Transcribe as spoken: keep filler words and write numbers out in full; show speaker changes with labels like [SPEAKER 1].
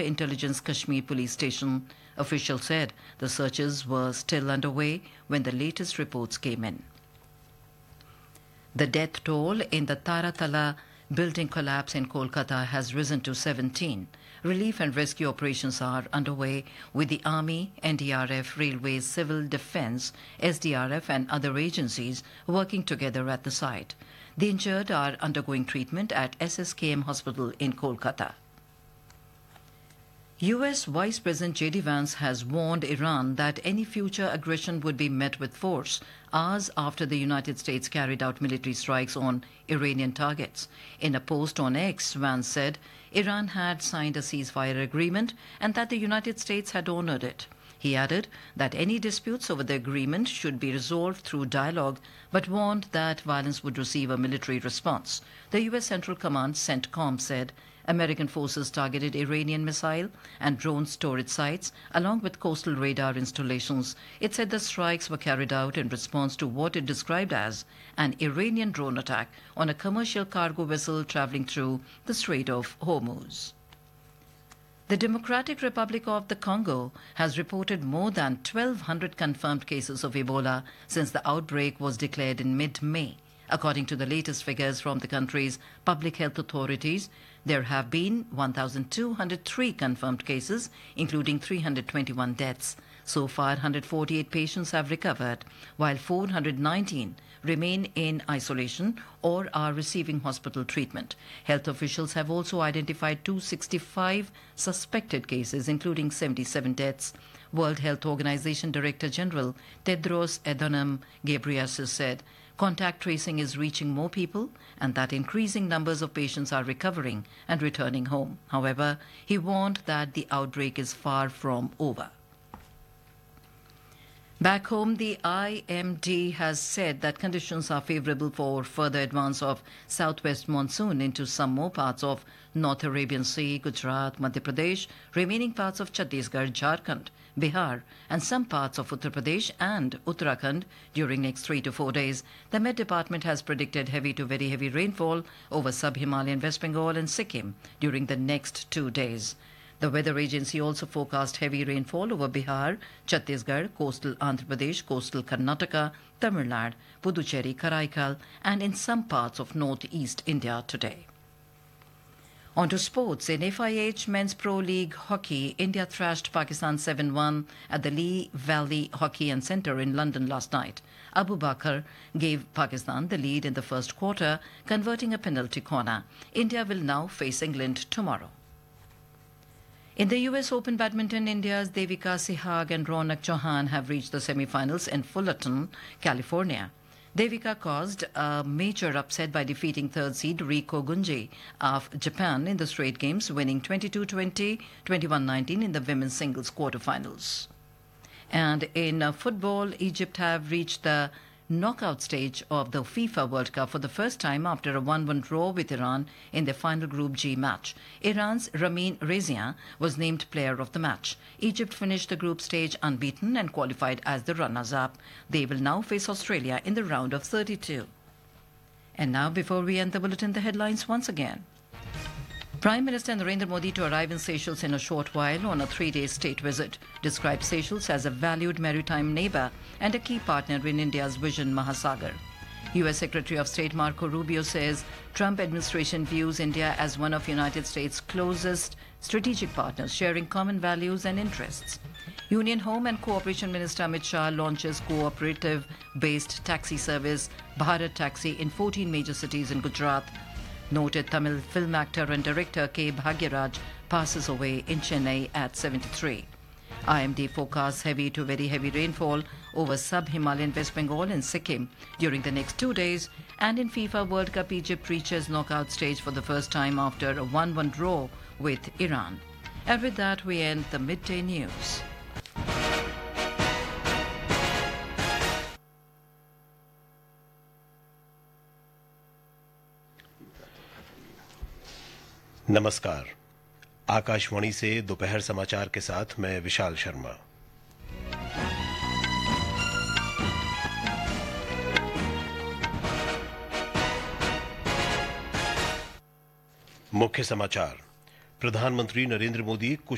[SPEAKER 1] Intelligence Kashmir Police Station. Officials said the searches were still underway when the latest reports came in. The death toll in the Taratala building collapse in Kolkata has risen to seventeen. Relief and rescue operations are underway with the Army, N D R F, Railways, Civil Defence, S D R F and other agencies working together at the site. The injured are undergoing treatment at S S K M Hospital in Kolkata. U S Vice President J D Vance has warned Iran that any future aggression would be met with force hours after the United States carried out military strikes on Iranian targets. In a post on X, Vance said Iran had signed a ceasefire agreement and that the United States had honored it. He added that any disputes over the agreement should be resolved through dialogue, but warned that violence would receive a military response. The U S Central Command, CENTCOM, said American forces targeted Iranian missile and drone storage sites, along with coastal radar installations. It said the strikes were carried out in response to what it described as an Iranian drone attack on a commercial cargo vessel traveling through the Strait of Hormuz. The Democratic Republic of the Congo has reported more than twelve hundred confirmed cases of Ebola since the outbreak was declared in mid-May. According to the latest figures from the country's public health authorities, there have been one thousand two hundred three confirmed cases, including three hundred twenty-one deaths. So far, one hundred forty-eight patients have recovered, while four hundred nineteen remain in isolation or are receiving hospital treatment. Health officials have also identified two hundred sixty-five suspected cases, including seventy-seven deaths. World Health Organization Director General Tedros Adhanom Ghebreyesus said contact tracing is reaching more people and that increasing numbers of patients are recovering and returning home. However, he warned that the outbreak is far from over. Back home, the I M D has said that conditions are favourable for further advance of southwest monsoon into some more parts of North Arabian Sea, Gujarat, Madhya Pradesh, remaining parts of Chhattisgarh, Jharkhand, Bihar and some parts of Uttar Pradesh and Uttarakhand during next three to four days. The Met Department has predicted heavy to very heavy rainfall over sub-Himalayan West Bengal and Sikkim during the next two days. The weather agency also forecast heavy rainfall over Bihar, Chhattisgarh, coastal Andhra Pradesh, coastal Karnataka, Tamil Nadu, Puducherry, Karaikal and in some parts of northeast India today. On to sports. In F I H Men's Pro League Hockey, India thrashed Pakistan seven one at the Lee Valley Hockey and Centre in London last night. Abu Bakr gave Pakistan the lead in the first quarter, converting a penalty corner. India will now face England tomorrow. In the U S Open Badminton, India's Devika Sehwag and Ronak Chauhan have reached the semi-finals in Fullerton, California. Devika caused a major upset by defeating third seed Riko Gunji of Japan in the straight games, winning twenty-two twenty, twenty-one nineteen in the women's singles quarterfinals. And in uh, football, Egypt have reached the knockout stage of the FIFA World Cup for the first time after a one one draw with Iran in their final Group G match. Iran's Ramin Rezian was named player of the match. Egypt finished the group stage unbeaten and qualified as the runners-up. They will now face Australia in the round of thirty-two. And now, before we end the bulletin, the headlines once again. Prime Minister Narendra Modi to arrive in Seychelles in a short while on a three-day state visit. Describes Seychelles as a valued maritime neighbour and a key partner in India's Vision Mahasagar. U S Secretary of State Marco Rubio says Trump administration views India as one of United States' closest strategic partners, sharing common values and interests. Union Home and Cooperation Minister Amit Shah launches cooperative-based taxi service Bharat Taxi in fourteen major cities in Gujarat. Noted Tamil film actor and director K. Bhagyaraj passes away in Chennai at seventy-three. I M D forecasts heavy to very heavy rainfall over sub-Himalayan West Bengal and Sikkim during the next two days. And in FIFA World Cup, Egypt reaches knockout stage for the first time after a one one draw with Iran. And with that, we end the midday news.
[SPEAKER 2] नमस्कार। आकाशवाणी से दोपहर समाचार के साथ मैं विशाल शर्मा। मुख्य समाचार। प्रधानमंत्री नरेंद्र मोदी कुछ